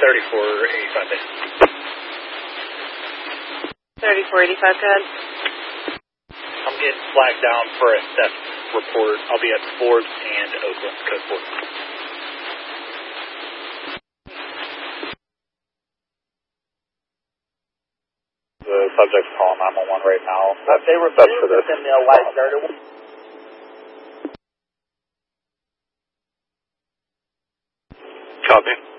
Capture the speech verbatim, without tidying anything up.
thirty-four eighty-five. thirty-four eighty-five, go ahead. I'm getting flagged down for a theft report. I'll be at Forbes and Oakland, code four. The subject's calling nine one one right now. Uh, they were best for this. In the white shirt. Copy.